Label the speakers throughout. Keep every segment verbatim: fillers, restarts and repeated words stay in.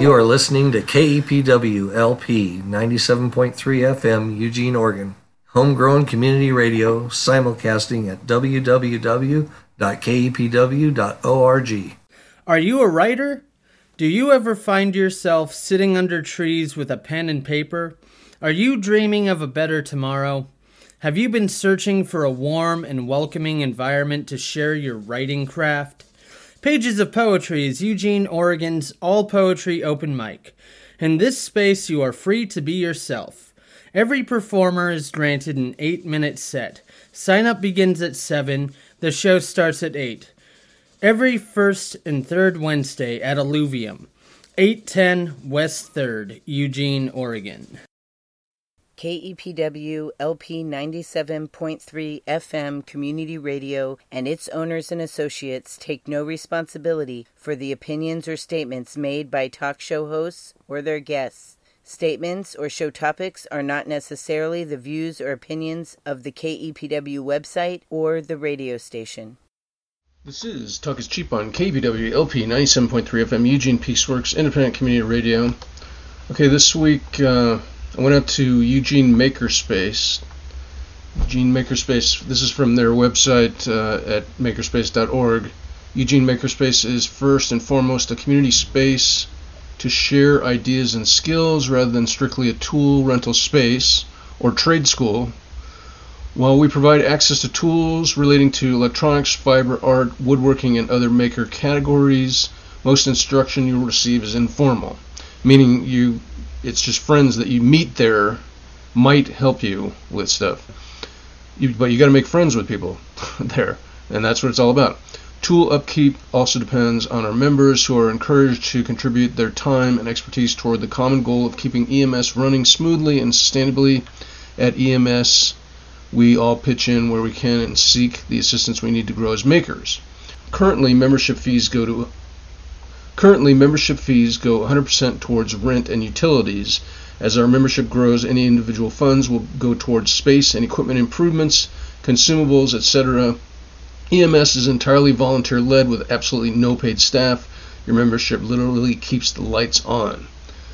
Speaker 1: You are listening to K E P W L P ninety-seven point three F M, Eugene, Oregon. Homegrown community radio, simulcasting at w w w dot k e p w dot org.
Speaker 2: Are you a writer? Do you ever find yourself sitting under trees with a pen and paper? Are you dreaming of a better tomorrow? Have you been searching for a warm and welcoming environment to share your writing craft? Pages of Poetry is Eugene, Oregon's all-poetry open mic. In this space, you are free to be yourself. Every performer is granted an eight-minute set. Sign-up begins at seven. The show starts at eight. Every first and third Wednesday at Alluvium, eight ten West third, Eugene, Oregon.
Speaker 3: K E P W L P ninety-seven point three F M Community Radio and its owners and associates take no responsibility for the opinions or statements made by talk show hosts or their guests. Statements or show topics are not necessarily the views or opinions of the K E P W website or the radio station.
Speaker 4: This is Talk is Cheap on K E P W L P ninety-seven point three F M Eugene Peaceworks Independent Community Radio. Okay, this week uh, I went out to Eugene Makerspace. Eugene Makerspace, this is from their website uh, at makerspace dot org. Eugene Makerspace is first and foremost a community space to share ideas and skills rather than strictly a tool rental space or trade school. While we provide access to tools relating to electronics, fiber art, woodworking, and other maker categories, most instruction you'll receive is informal, meaning you it's just friends that you meet there might help you with stuff. You, but you got to make friends with people there, and that's what it's all about. Tool upkeep also depends on our members, who are encouraged to contribute their time and expertise toward the common goal of keeping E M S running smoothly and sustainably. At E M S, we all pitch in where we can and seek the assistance we need to grow as makers. Currently, membership fees go to Currently, membership fees go one hundred percent towards rent and utilities. As our membership grows, any individual funds will go towards space and equipment improvements, consumables, et cetera. E M S is entirely volunteer-led with absolutely no paid staff. Your membership literally keeps the lights on.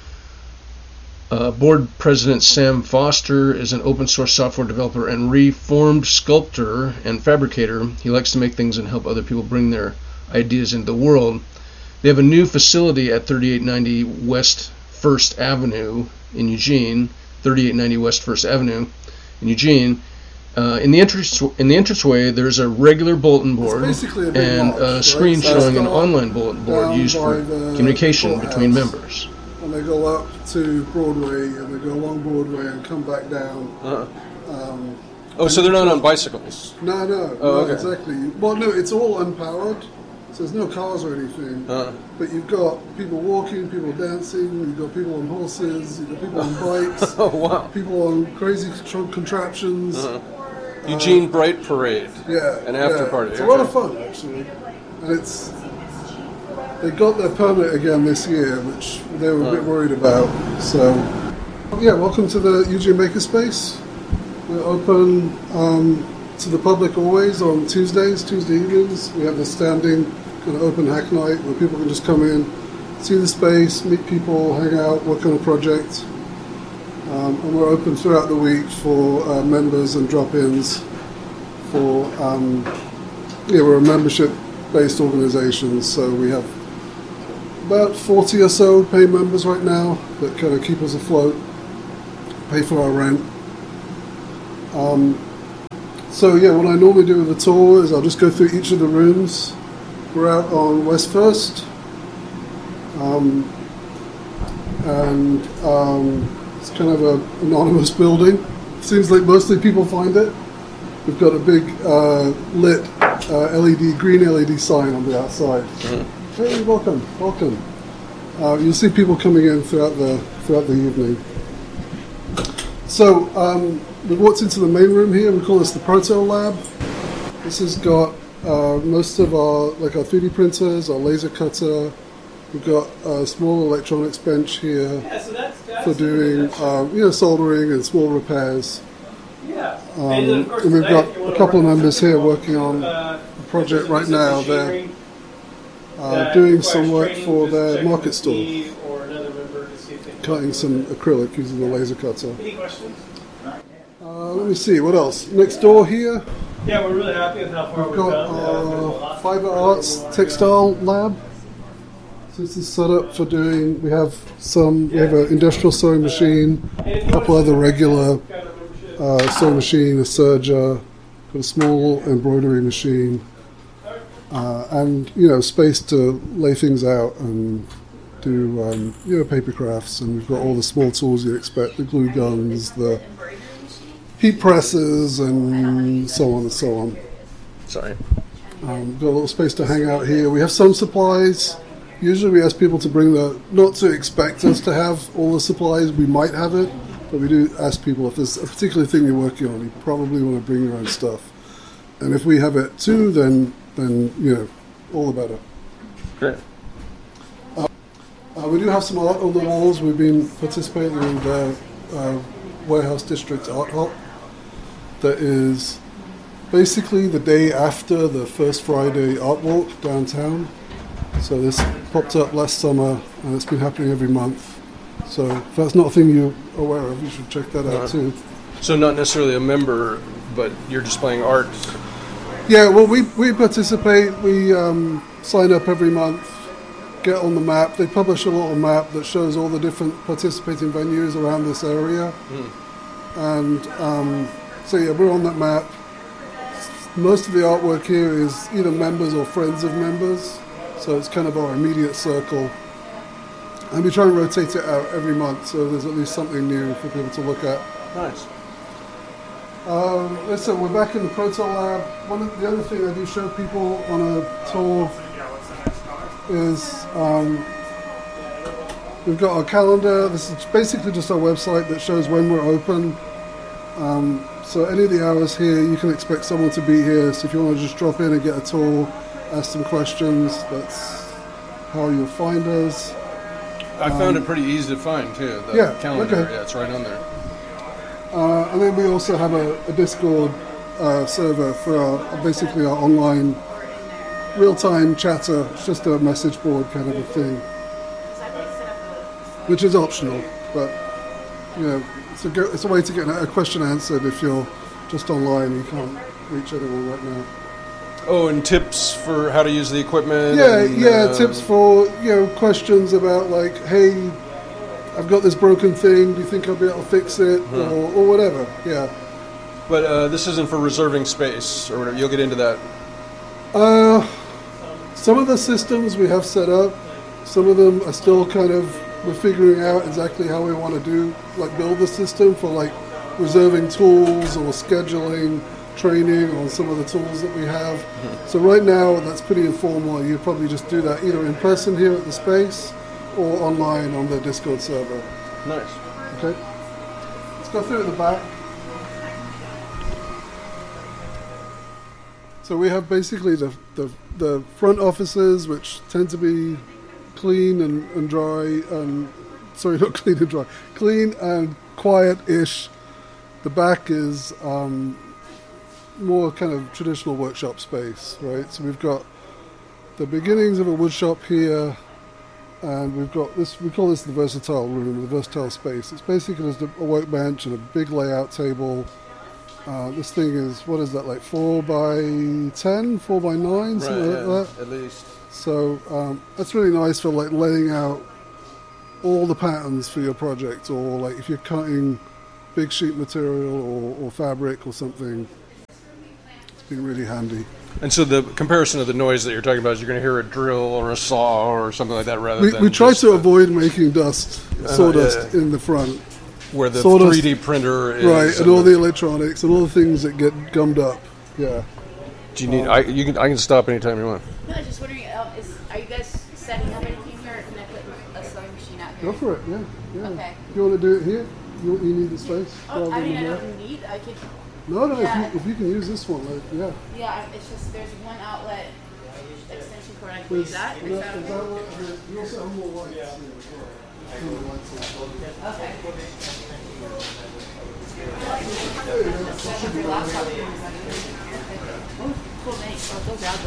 Speaker 4: Uh, Board President Sam Foster is an open-source software developer and reformed sculptor and fabricator. He likes to make things and help other people bring their ideas into the world. They have a new facility at thirty-eight ninety West First Avenue in Eugene, thirty-eight ninety West First Avenue in Eugene. Uh, in the entrance in the entranceway, there's a regular bulletin board a and lodge, a screen right? so showing an online bulletin board used for communication between members.
Speaker 5: And they go up to Broadway, and they go along Broadway and come back down. Uh-huh. Um,
Speaker 4: oh, so they're not on bicycles?
Speaker 5: No, no,
Speaker 4: oh,
Speaker 5: no
Speaker 4: okay.
Speaker 5: exactly. Well, no, it's all unpowered. So there's no cars or anything, uh-huh. but you've got people walking, people dancing, you've got people on horses, you've got people on bikes,
Speaker 4: oh, wow.
Speaker 5: people on crazy contraptions.
Speaker 4: Uh-huh. Eugene uh, Bright Parade,
Speaker 5: yeah,
Speaker 4: an after
Speaker 5: yeah.
Speaker 4: party.
Speaker 5: It's a lot of fun, actually, and it's they got their permit again this year, which they were a uh-huh. bit worried about. So, yeah, welcome to the Eugene Makerspace. We're open um, to the public always on Tuesdays, Tuesday evenings. We have a standing kind of open hack night where people can just come in, see the space, meet people, hang out, work on a project. Um, and we're open throughout the week for uh, members and drop-ins. For um, yeah, we're a membership-based organization, so we have about forty or so paying members right now that kind of keep us afloat, pay for our rent. Um, So yeah, what I normally do with the tour is I'll just go through each of the rooms. We're out on West First, um, and um, it's kind of an anonymous building. Seems like mostly people find it. We've got a big uh, lit uh, L E D, green L E D sign on the outside. Mm-hmm. Hey, welcome, welcome. Uh, you'll see people coming in throughout the throughout the evening. So. Um, We walked into the main room here. We call this the Proto Lab. This has got uh, most of our like our three D printers, our laser cutter. We've got a small electronics bench here
Speaker 2: yeah, so that's, that's
Speaker 5: for doing um, you know soldering and small repairs.
Speaker 2: Yeah.
Speaker 5: Um, and, and we've got a couple of members here working on a project right now. They're uh, doing some work for their market store. cutting some acrylic using the laser cutter. Any questions? Uh, let me see, what else? Next door here,
Speaker 6: yeah, we're really happy with how far
Speaker 5: we've
Speaker 6: we've
Speaker 5: got
Speaker 6: come.
Speaker 5: our Fiber Arts Textile Lab. So this is set up for doing, we have some, we have an industrial sewing machine, a couple other regular uh, sewing machine, a serger, got a small embroidery machine, uh, and, you know, space to lay things out and do, um, you know, paper crafts. And we've got all the small tools you'd expect, the glue guns, the heat presses, and so on and so on.
Speaker 4: Sorry.
Speaker 5: Um, got a little space to hang out here. We have some supplies. Usually we ask people to bring the, not to expect us to have all the supplies, we might have it, but we do ask people if there's a particular thing you're working on, you probably want to bring your own stuff. And if we have it too, then, then you know, all the better.
Speaker 4: Great.
Speaker 5: Uh, uh, we do have some art on the walls. We've been participating in the uh, Warehouse District Art Hop. That is basically the day after the first Friday art walk downtown. So this popped up last summer, and it's been happening every month. So if that's not a thing you're aware of, you should check that out too.
Speaker 4: So not necessarily a member, but you're displaying art.
Speaker 5: Yeah, well, we, we participate. We um, sign up every month, get on the map. They publish a little map that shows all the different participating venues around this area. Mm. And um, so yeah, we're on that map. Most of the artwork here is either members or friends of members. So it's kind of our immediate circle. And we try and rotate it out every month so there's at least something new for people to look at.
Speaker 4: Nice.
Speaker 5: Um, listen, we're back in the Proto Lab. One of the other thing I do show people on a tour is um, we've got our calendar. This is basically just our website that shows when we're open. Um, so any of the hours here, you can expect someone to be here. So if you want to just drop in and get a tour, ask some questions, that's how you'll find us.
Speaker 4: I found um, it pretty easy to find too, the
Speaker 5: yeah,
Speaker 4: calendar.
Speaker 5: Okay.
Speaker 4: Yeah, it's right on there.
Speaker 5: Uh, and then we also have a, a Discord uh, server for our, basically our online real-time chatter. It's just a message board kind of a thing, which is optional, but you know, it's a, go, it's a way to get a question answered if you're just online and you can't reach anyone right now.
Speaker 4: Oh, and tips for how to use the equipment.
Speaker 5: Yeah,
Speaker 4: and,
Speaker 5: yeah,
Speaker 4: uh,
Speaker 5: tips for, you know, questions about like, hey, I've got this broken thing, do you think I'll be able to fix it, huh. or, or whatever, yeah.
Speaker 4: But uh, this isn't for reserving space or whatever, you'll get into that.
Speaker 5: Uh, some of the systems we have set up, some of them are still kind of, we're figuring out exactly how we want to do, like build the system for like reserving tools or scheduling, training on some of the tools that we have. Mm-hmm. So right now that's pretty informal. You probably just do that either in person here at the space or online on the Discord server.
Speaker 4: Nice.
Speaker 5: Okay. Let's go through at the back. So we have basically the the, the front offices, which tend to be clean and, and dry and sorry, not clean and dry, clean and quiet-ish. The back is um, more kind of traditional workshop space, right? So we've got the beginnings of a wood shop here, and we've got this, we call this the versatile room, the versatile space. It's basically just a workbench and a big layout table. Uh, this thing is, what is that, like four by ten, four by nine, something
Speaker 4: right, yeah,
Speaker 5: like that?
Speaker 4: At least.
Speaker 5: So um, that's really nice for like laying out all the patterns for your project, or like if you're cutting big sheet material or, or fabric or something. It's been really handy.
Speaker 4: And so the comparison of the noise that you're talking about is you're going to hear a drill or a saw or something like that rather
Speaker 5: we,
Speaker 4: than
Speaker 5: we try to
Speaker 4: the,
Speaker 5: avoid making dust,
Speaker 4: uh,
Speaker 5: sawdust
Speaker 4: yeah.
Speaker 5: in the front.
Speaker 4: Where the
Speaker 5: sawdust,
Speaker 4: three D printer is.
Speaker 5: Right, and, and all the, the electronics and all the things that get gummed up. Yeah.
Speaker 4: Do you need, um, I, you can, I can stop anytime you want.
Speaker 7: No, I was just wondering, um, is, are you guys setting up anything here, or can I put a sewing machine out here?
Speaker 5: Go for it, yeah. yeah.
Speaker 7: Okay.
Speaker 5: You want to do it here? You, you need the space?
Speaker 7: Oh, I mean, I don't need, I could...
Speaker 5: No, no,
Speaker 7: yeah.
Speaker 5: if, you, if you can use this one, like, yeah.
Speaker 7: Yeah, it's just, there's one outlet extension cord, I can
Speaker 5: There's,
Speaker 7: use that? Is
Speaker 5: that,
Speaker 7: that
Speaker 5: is
Speaker 7: okay?
Speaker 5: that what, you also have more lights here as well.
Speaker 7: Okay. Oh, cool, thanks. I'll go grab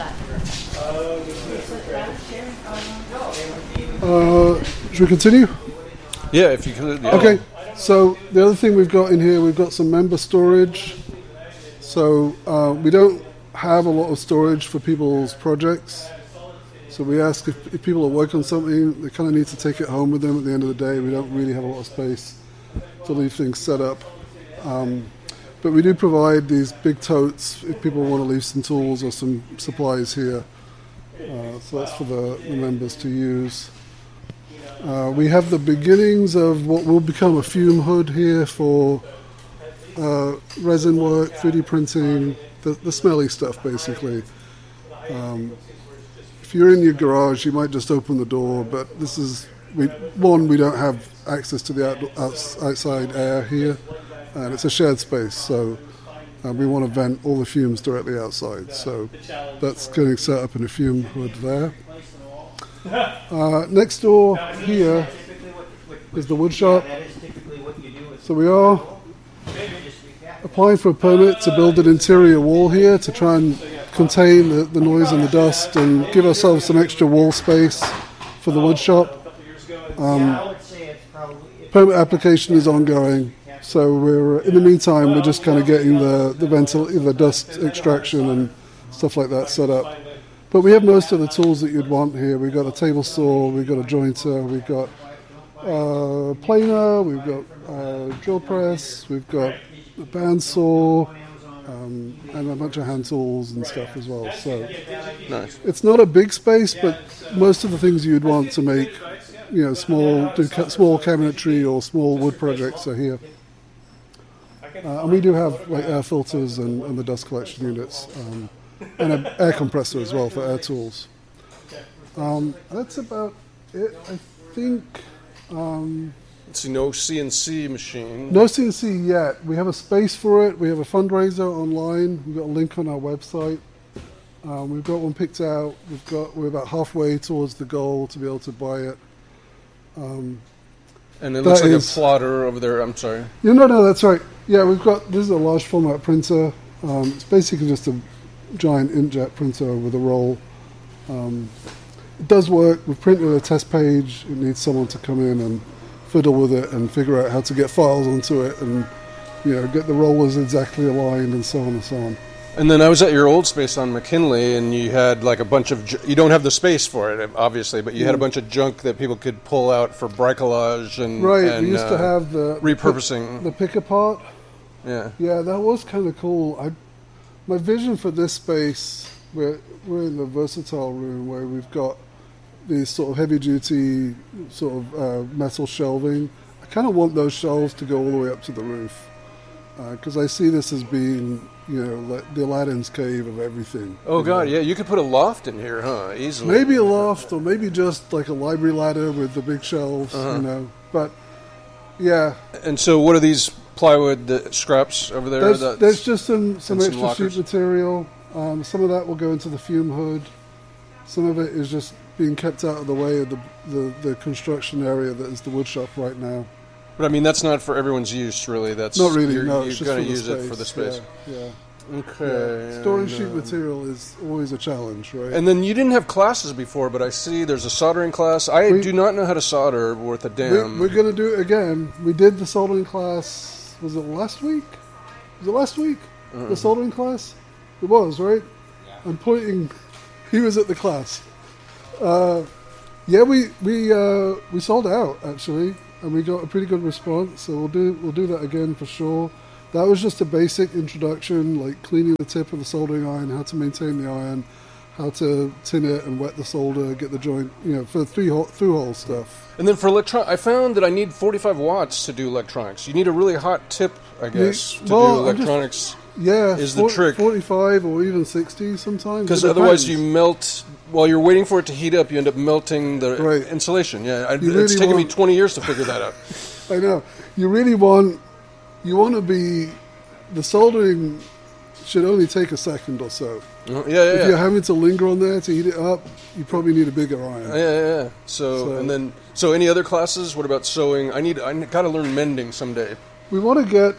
Speaker 7: that.
Speaker 5: Uh, should we continue?
Speaker 4: Yeah, if you could. Yeah.
Speaker 5: Okay, so the other thing we've got in here, we've got some member storage. So uh, we don't have a lot of storage for people's projects. So we ask if, if people are working on something, they kind of need to take it home with them at the end of the day. We don't really have a lot of space to leave things set up. Um, but we do provide these big totes if people want to leave some tools or some supplies here. Uh, so that's for the, the members to use. Uh, we have the beginnings of what will become a fume hood here for uh, resin work, three D printing, the, the smelly stuff basically. Um, if you're in your garage, you might just open the door, but this is, we, one, we don't have access to the out, outs, outside air here, and it's a shared space, so uh, we want to vent all the fumes directly outside. So that's getting set up in a fume hood there. Uh, next door here is the wood shop. So we are applying for a permit to build an interior wall here to try and contain the, the noise and the dust and give ourselves some extra wall space for the wood shop. Um, permit application is ongoing, so we're in the meantime we're just kind of getting the the ventil, the dust extraction and stuff like that set up. But we have most of the tools that you'd want here. We've got a table saw, we've got a jointer, we've got a planer, we've got a drill press, we've got a bandsaw, um, and a bunch of hand tools and stuff as well. So
Speaker 4: Nice.
Speaker 5: it's not a big space, but most of the things you'd want to make, you know, small, do ca- small cabinetry or small wood projects are here. Uh, and we do have like air filters and, and the dust collection units. Um, and an air compressor as well for air tools. Um, that's about it, I think. Um,
Speaker 4: Let's see, no C N C machine.
Speaker 5: no C N C yet. We have a space for it. We have a fundraiser online. We've got a link on our website. Um, we've got one picked out. We've got we're about halfway towards the goal to be able to buy it. Um,
Speaker 4: And it looks
Speaker 5: that
Speaker 4: like
Speaker 5: is-
Speaker 4: a plotter over there. I'm sorry.
Speaker 5: yeah, no, no, that's right. Yeah, we've got this is a large format printer. Um, it's basically just a giant inkjet printer with a roll. Um, it does work. We've printed a test page. It needs someone to come in and fiddle with it and figure out how to get files onto it and, you know, get the rollers exactly aligned and so on and so on.
Speaker 4: And then I was at your old space on McKinley, and you had like a bunch of, ju- you don't have the space for it, obviously, but you had a bunch of junk that people could pull out for bricolage and,
Speaker 5: Right,
Speaker 4: and,
Speaker 5: we used
Speaker 4: uh,
Speaker 5: to have the
Speaker 4: repurposing.
Speaker 5: the pick apart.
Speaker 4: Yeah.
Speaker 5: Yeah, that was kind of cool. I, my vision for this space, we're, we're in the versatile room where we've got these sort of heavy duty sort of uh, metal shelving. I kind of want those shelves to go all the way up to the roof because uh, I see this as being, you know, like the Aladdin's cave of everything.
Speaker 4: Oh,
Speaker 5: you
Speaker 4: God,
Speaker 5: know.
Speaker 4: yeah, you could put a loft in here, huh, easily.
Speaker 5: Maybe a loft or maybe just like a library ladder with the big shelves,
Speaker 4: Uh-huh.
Speaker 5: you know. But, yeah.
Speaker 4: And so what are these plywood the scraps over there?
Speaker 5: There's,
Speaker 4: That's-
Speaker 5: there's just some, some
Speaker 4: and some
Speaker 5: extra
Speaker 4: lockers?
Speaker 5: sheet material. Um, some of that will go into the fume hood. Some of it is just being kept out of the way of the, the, the construction area that is the wood shop right now.
Speaker 4: But I mean, that's not for everyone's use, really. That's
Speaker 5: Not really,
Speaker 4: You're,
Speaker 5: no.
Speaker 4: you're
Speaker 5: It's just
Speaker 4: going
Speaker 5: for
Speaker 4: to
Speaker 5: the
Speaker 4: use
Speaker 5: space.
Speaker 4: it for the space.
Speaker 5: Yeah, yeah.
Speaker 4: Okay.
Speaker 5: Yeah. Storing
Speaker 4: and,
Speaker 5: sheet
Speaker 4: um,
Speaker 5: material is always a challenge, right?
Speaker 4: And then you didn't have classes before, but I see there's a soldering class. I
Speaker 5: We-
Speaker 4: do not know how to solder worth a damn.
Speaker 5: we, we're going to do it again. We did the soldering class, was it last week? Was it last week?
Speaker 4: Uh-uh.
Speaker 5: The soldering class? It was, right? I'm pointing, he was at the class. Uh, yeah, we we uh, we sold out actually, and we got a pretty good response. So we'll do we'll do that again for sure. That was just a basic introduction, like cleaning the tip of the soldering iron, how to maintain the iron, how to tin it and wet the solder, get the joint, you know, for the three hole, through hole stuff.
Speaker 4: And then for electron, I found that I need forty-five watts to do electronics. You need a really hot tip, I guess, to
Speaker 5: well,
Speaker 4: do
Speaker 5: I'm just-
Speaker 4: electronics.
Speaker 5: Yeah,
Speaker 4: Is the trick.
Speaker 5: forty-five or even sixty sometimes.
Speaker 4: Because
Speaker 5: It
Speaker 4: otherwise you
Speaker 5: depends.
Speaker 4: melt, while you're waiting for it to heat up, you end up melting the
Speaker 5: Right.
Speaker 4: insulation. Yeah, I,
Speaker 5: You
Speaker 4: it's
Speaker 5: really
Speaker 4: taken me
Speaker 5: want-
Speaker 4: twenty years to figure that out.
Speaker 5: I know. You really want, you want to be, the soldering should only take a second or so.
Speaker 4: Uh, Yeah, yeah,
Speaker 5: If
Speaker 4: yeah.
Speaker 5: you're having to linger on there to heat it up, you probably need a bigger iron.
Speaker 4: Yeah, yeah, yeah. So,
Speaker 5: So-
Speaker 4: and then, so any other classes? What about sewing? I need, I got to learn mending someday.
Speaker 5: We want to get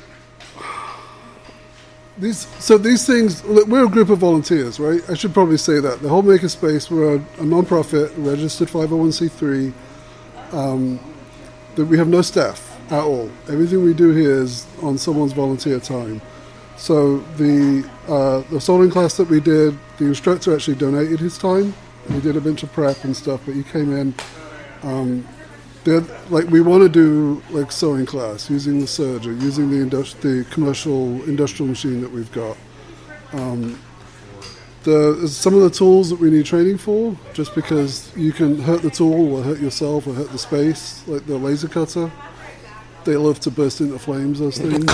Speaker 5: these. So these things. Look, we're a group of volunteers, right? I should probably say that the Whole Makerspace. We're a, a non-profit, registered five oh one c three. Um, that we have no staff at all. Everything we do here is on someone's volunteer time. So the uh, the soldering class that we did, the instructor actually donated his time. He did a bunch of prep and stuff, but he came in. Um, like we want to do like sewing class using the serger, using the industri- the commercial industrial machine that we've got. Um, the some of the tools that we need training for, just because you can hurt the tool or hurt yourself or hurt the space, like the laser cutter. They love to burst into flames, those things.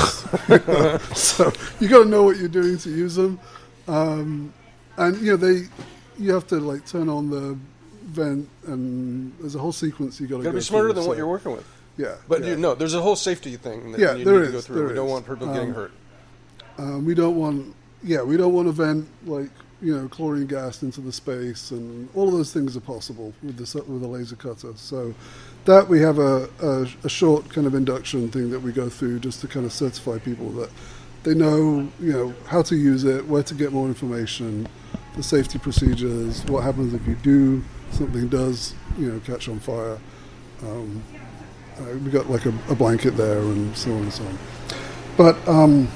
Speaker 5: So you got to know what you're doing to use them. Um, and you know they, you have to like turn on the vent, and there's a whole sequence you got to.
Speaker 4: Got to be smarter than so. What you're working with.
Speaker 5: Yeah,
Speaker 4: but
Speaker 5: yeah.
Speaker 4: you know, there's a whole safety thing that
Speaker 5: yeah,
Speaker 4: you
Speaker 5: there
Speaker 4: need
Speaker 5: is,
Speaker 4: to go through.
Speaker 5: There
Speaker 4: we
Speaker 5: is.
Speaker 4: don't want people
Speaker 5: um,
Speaker 4: getting hurt.
Speaker 5: Um, we don't want, yeah, we don't want to vent like you know chlorine gas into the space, and all of those things are possible with the with a laser cutter. So that we have a, a, a short kind of induction thing that we go through just to kind of certify people that they know, you know, how to use it, where to get more information, the safety procedures, what happens if you do something does, you know, catch on fire. Um, uh, we got like a, a blanket there and so on and so on. But um,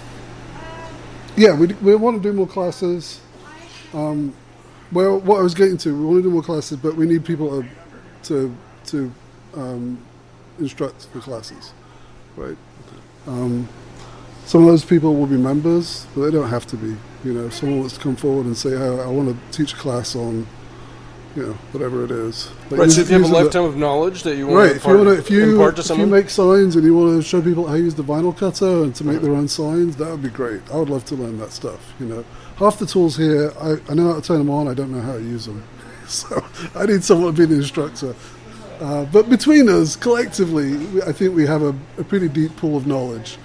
Speaker 5: yeah, we we want to do more classes. Um, well, what I was getting to, we want to do more classes, but we need people to to, to um, instruct the classes, right? Um, some of those people will be members, but they don't have to be. You know, someone wants to come forward and say, oh, I want to teach a class on, you know, whatever it is. Like
Speaker 4: right, so if you have a lifetime
Speaker 5: the,
Speaker 4: of knowledge that you want
Speaker 5: right,
Speaker 4: to
Speaker 5: if you, want to, if you,
Speaker 4: impart to
Speaker 5: if
Speaker 4: someone?
Speaker 5: you make signs and you want to show people how to use the vinyl cutter and to make their own signs, that would be great. I would love to learn that stuff, you know. Half the tools here, I, I know how to turn them on, I don't know how to use them. So I need someone to be the instructor. Uh, but between us, collectively, we, I think we have a, a pretty deep pool of knowledge.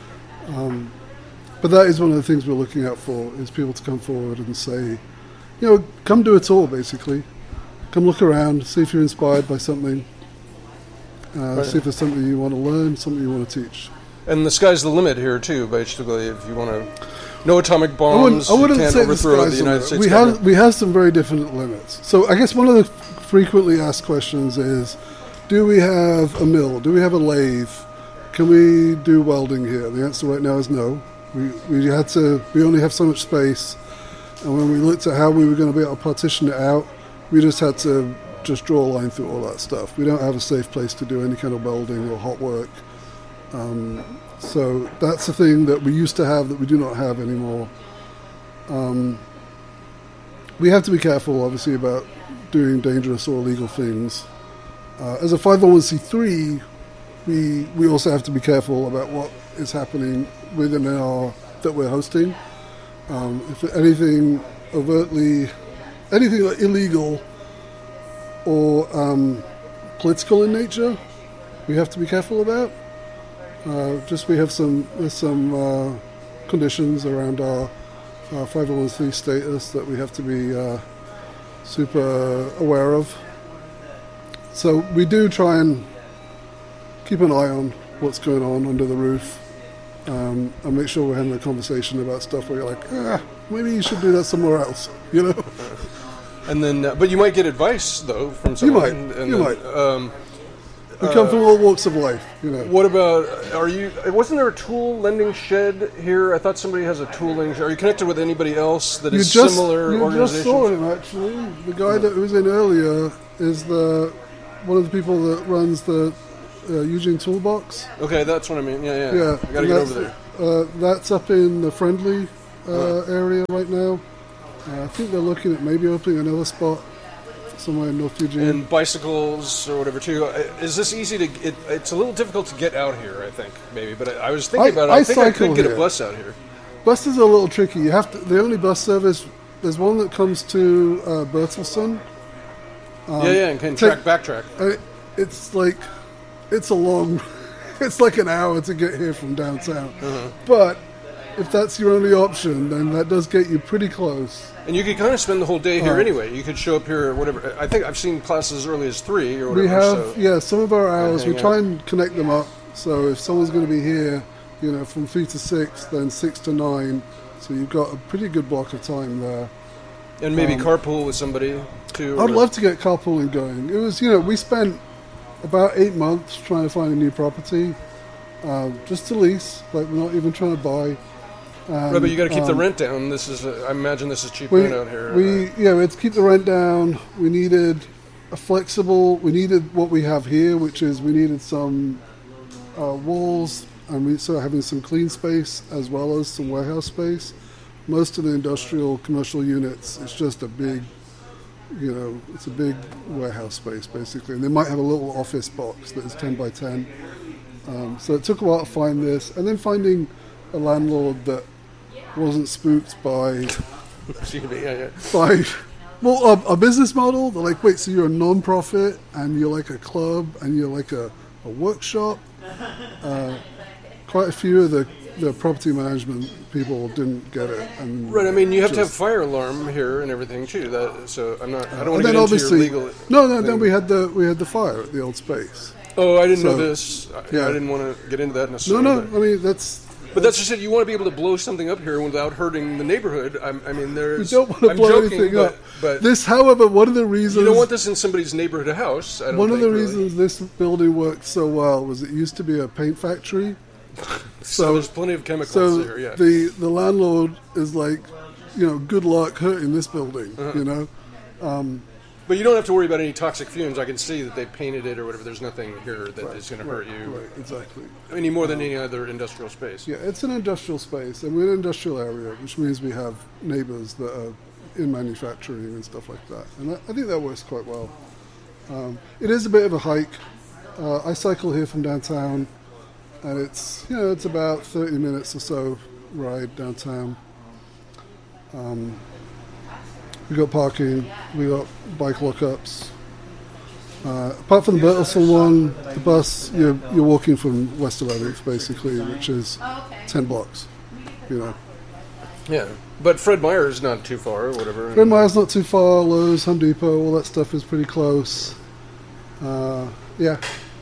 Speaker 5: Um, but that is one of the things we're looking out for, is people to come forward and say, you know, come do a tour, basically. Come look around, see if you're inspired by something. Uh,
Speaker 4: right.
Speaker 5: See if there's something you want to learn, something you want to teach.
Speaker 4: And the sky's the limit here, too, basically, if you want to... No atomic bombs,
Speaker 5: I wouldn't, I wouldn't
Speaker 4: you can't
Speaker 5: say
Speaker 4: overthrow
Speaker 5: the,
Speaker 4: the United States
Speaker 5: we
Speaker 4: government.
Speaker 5: have, we have some very definite limits. So I guess one of the frequently asked questions is, do we have a mill? Do we have a lathe? Can we do welding here? The answer right now is no. We we had to. We only have so much space, and when we looked at how we were going to be able to partition it out, we just had to just draw a line through all that stuff. We don't have a safe place to do any kind of welding or hot work. Um, so that's the thing that we used to have that we do not have anymore. Um, we have to be careful, obviously, about doing dangerous or illegal things. Uh, as a five oh one c three, we we also have to be careful about what is happening within our that we're hosting. Um, if anything overtly, anything like illegal or um, political in nature, we have to be careful about. Uh, just we have some there's some uh, conditions around our, our five oh one c three status that we have to be uh, super aware of. So we do try and keep an eye on what's going on under the roof, um, and make sure we're having a conversation about stuff where you're like, ah, maybe you should do that somewhere else, you know.
Speaker 4: And then, uh, but you might get advice though from someone.
Speaker 5: You might.
Speaker 4: And, and
Speaker 5: you
Speaker 4: then,
Speaker 5: might.
Speaker 4: Um,
Speaker 5: we come from all walks of life, you know.
Speaker 4: What about? Are you? Wasn't there a tool lending shed here? I thought somebody has a tooling. Are you connected with anybody else that is
Speaker 5: you just,
Speaker 4: similar
Speaker 5: you
Speaker 4: organization?
Speaker 5: just saw him actually. The guy that was in earlier is the one of the people that runs the uh, Eugene Toolbox.
Speaker 4: Okay, that's what I mean. Yeah, yeah.
Speaker 5: Yeah,
Speaker 4: I gotta get over there.
Speaker 5: Uh, that's up in the Friendly uh, area right now. Uh, I think they're looking at maybe opening another spot somewhere in North Eugene.
Speaker 4: And bicycles or whatever too. Is this easy to? It, it's a little difficult to get out here, I think, maybe. But I, I was thinking
Speaker 5: I,
Speaker 4: about it. I,
Speaker 5: I
Speaker 4: think I could get
Speaker 5: here.
Speaker 4: a bus out here.
Speaker 5: Buses are a little tricky. You have to. The only bus service. There's one that comes to uh, Bertelsen.
Speaker 4: Um, yeah, yeah, and can
Speaker 5: take,
Speaker 4: track backtrack.
Speaker 5: Uh, it's like, it's a long. It's like an hour to get here from downtown. Uh-huh. But if that's your only option, then that does get you pretty close.
Speaker 4: And you could kind of spend the whole day here
Speaker 5: uh,
Speaker 4: anyway. You could show up here or whatever. I think I've seen classes as early as three or whatever.
Speaker 5: We have,
Speaker 4: so
Speaker 5: yeah, some of our hours, we try
Speaker 4: out.
Speaker 5: and connect them up. So if someone's going to be here, you know, from three to six, then six to nine. So you've got a pretty good block of time there.
Speaker 4: And maybe
Speaker 5: um,
Speaker 4: carpool with somebody too.
Speaker 5: I'd
Speaker 4: or...
Speaker 5: love to get carpooling going. It was, you know, we spent about eight months trying to find a new property, um, just to lease. Like we're not even trying to buy. Um,
Speaker 4: right, but you got to keep
Speaker 5: um,
Speaker 4: the rent down. This is, a, I imagine, this is cheap
Speaker 5: we,
Speaker 4: rent out here.
Speaker 5: We
Speaker 4: uh,
Speaker 5: yeah, we had to keep the rent down. We needed a flexible. We needed what we have here, which is we needed some uh, walls, and we started having some clean space as well as some warehouse space. Most of the industrial commercial units, it's just a big, you know, it's a big warehouse space basically, and they might have a little office box that is ten by ten. Um, so it took a while to find this, and then finding a landlord that wasn't spooked by
Speaker 4: Excuse me, yeah, yeah.
Speaker 5: by well our, our business model. They're like, wait, so you're a non-profit and you're like a club and you're like a, a workshop. Uh, quite a few of the, the property management people didn't get it. And
Speaker 4: Right, I mean, you have
Speaker 5: just,
Speaker 4: to have fire alarm here and everything too. That so I'm not. I don't
Speaker 5: and
Speaker 4: want to
Speaker 5: then
Speaker 4: get into your
Speaker 5: obviously
Speaker 4: legal.
Speaker 5: no, no. Then
Speaker 4: thing.
Speaker 5: we had the we had the fire at the old space.
Speaker 4: Oh, I didn't know
Speaker 5: So,
Speaker 4: this. I,
Speaker 5: yeah.
Speaker 4: I didn't want to get into that
Speaker 5: No,
Speaker 4: necessarily.
Speaker 5: no.
Speaker 4: but-
Speaker 5: I mean that's.
Speaker 4: But that's just it. You want to be able to blow something up here without hurting the neighborhood. I'm, I mean,
Speaker 5: We
Speaker 4: there's.
Speaker 5: don't want to
Speaker 4: I'm
Speaker 5: blow
Speaker 4: joking,
Speaker 5: anything
Speaker 4: but,
Speaker 5: up.
Speaker 4: But
Speaker 5: This, however, one of the reasons
Speaker 4: you don't want this in somebody's neighborhood house. I don't
Speaker 5: one of
Speaker 4: think,
Speaker 5: the
Speaker 4: really.
Speaker 5: reasons this building worked so well was it used to be a paint factory.
Speaker 4: So there's plenty of chemicals
Speaker 5: So
Speaker 4: there. Yeah.
Speaker 5: the the landlord is like, you know, good luck hurting this building.
Speaker 4: Uh-huh.
Speaker 5: You know,
Speaker 4: But you don't have to worry about any toxic fumes. I can see that they painted it or whatever. There's nothing here that is going to hurt you
Speaker 5: right? Exactly.
Speaker 4: any more than any other industrial space.
Speaker 5: Yeah, it's an industrial space, and we're in an industrial area, which means we have neighbours that are in manufacturing and stuff like that. And I, I think that works quite well. Um, it is a bit of a hike. Uh, I cycle here from downtown, and it's you know it's about thirty minutes or so ride downtown. Um, we got parking, we got bike lockups. Uh, apart from the Bertelsmann one, the bus you're you're walking from West eleventh basically, which is ten blocks. You know,
Speaker 4: Yeah. But Fred Meyer is not too far or whatever.
Speaker 5: Fred Meyer's not too far. Lowe's, Home Depot, all that stuff is pretty close. Uh, yeah,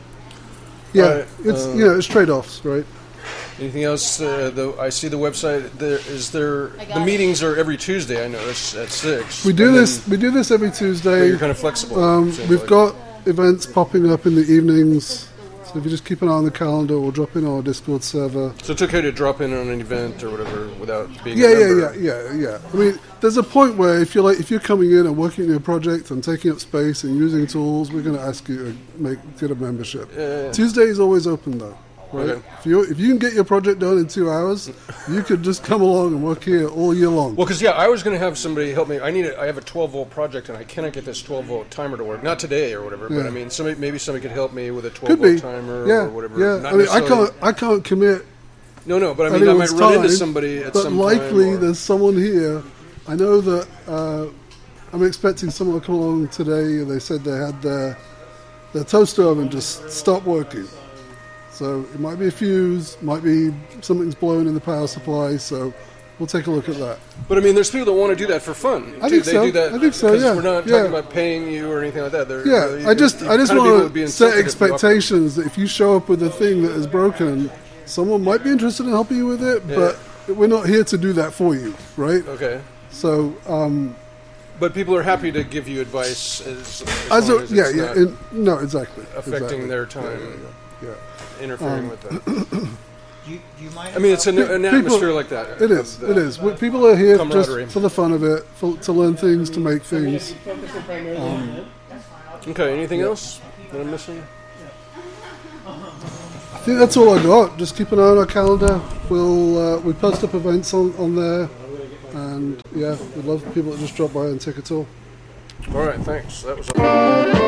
Speaker 5: yeah.
Speaker 4: Alright,
Speaker 5: it's
Speaker 4: uh,
Speaker 5: you know it's trade-offs, right?
Speaker 4: Anything else? Uh, the, I see the website. There, is there?
Speaker 7: I got
Speaker 4: The
Speaker 7: it.
Speaker 4: meetings are every Tuesday. I know it's at six.
Speaker 5: We do
Speaker 4: and
Speaker 5: this.
Speaker 4: then-
Speaker 5: We do this every
Speaker 4: but
Speaker 5: Tuesday.
Speaker 4: you're kind of flexible.
Speaker 5: Um,
Speaker 4: seems
Speaker 5: we've
Speaker 4: like.
Speaker 5: got events popping up in the evenings. So if you just keep an eye on the calendar, we'll drop in on our Discord server.
Speaker 4: So it's okay to drop in on an event or whatever without being.
Speaker 5: Yeah,
Speaker 4: a
Speaker 5: yeah,
Speaker 4: member.
Speaker 5: yeah, yeah, yeah. I mean, there's a point where if you're like, if you're coming in and working on your project and taking up space and using tools, we're going to ask you to make get a membership.
Speaker 4: Yeah, yeah.
Speaker 5: Tuesday is always open though, right?
Speaker 4: Okay.
Speaker 5: If you if you can get your project done in two hours, you could just come along and work here all year long.
Speaker 4: Well, because yeah, I was going to have somebody help me. I need. A, I have a twelve volt project, and I cannot get this twelve volt timer to work. Not today or whatever, but
Speaker 5: Yeah.
Speaker 4: I mean, somebody maybe somebody could help me with a twelve
Speaker 5: Could
Speaker 4: volt
Speaker 5: be.
Speaker 4: timer
Speaker 5: Yeah,
Speaker 4: or whatever.
Speaker 5: yeah.
Speaker 4: Not
Speaker 5: I mean, I
Speaker 4: necessarily-
Speaker 5: can't I can't commit
Speaker 4: No, no, but I mean, I might
Speaker 5: anyone's
Speaker 4: run into
Speaker 5: time,
Speaker 4: somebody at
Speaker 5: but
Speaker 4: some
Speaker 5: likely
Speaker 4: time. or-
Speaker 5: there's someone here. I know that uh, I'm expecting someone to come along today. They said they had their their toaster oven just stopped working. So it might be a fuse, might be something's blown in the power supply. So we'll take a look at that.
Speaker 4: But I mean, there's people that want to do that for fun.
Speaker 5: I
Speaker 4: too.
Speaker 5: think
Speaker 4: they
Speaker 5: so.
Speaker 4: do that
Speaker 5: I think so,
Speaker 4: because
Speaker 5: yeah,
Speaker 4: We're not
Speaker 5: yeah.
Speaker 4: talking about paying you or anything like that. They're,
Speaker 5: Yeah,
Speaker 4: they're-
Speaker 5: I just
Speaker 4: you-
Speaker 5: I just
Speaker 4: kind of people
Speaker 5: want
Speaker 4: would be
Speaker 5: to set
Speaker 4: insulted if you offer-
Speaker 5: expectations that if you show up with a thing that is broken, someone might be interested in helping you with it, but we're not here to do that for you, right?
Speaker 4: Okay.
Speaker 5: So. Um,
Speaker 4: But people are happy to give you advice as, as,
Speaker 5: As
Speaker 4: long
Speaker 5: a,
Speaker 4: as
Speaker 5: yeah,
Speaker 4: it's
Speaker 5: yeah,
Speaker 4: not
Speaker 5: in, no, exactly.
Speaker 4: affecting
Speaker 5: exactly.
Speaker 4: their time,
Speaker 5: Yeah, yeah.
Speaker 4: interfering
Speaker 5: Um,
Speaker 4: with them.
Speaker 6: Do you, do you mind?
Speaker 4: I mean, it's an, an
Speaker 5: People-
Speaker 4: atmosphere like that.
Speaker 5: It is.
Speaker 4: of the-
Speaker 5: It is. We- People are here just
Speaker 4: camaraderie.
Speaker 5: for the fun of it, for, to learn things, to make things.
Speaker 4: Okay. Anything else that I'm missing?
Speaker 5: I think that's all I got. Just keep an eye on our calendar. We'll uh, we post up events on, on there, and yeah, we'd love people to just drop by and take a tour.
Speaker 4: All right. Thanks. That was.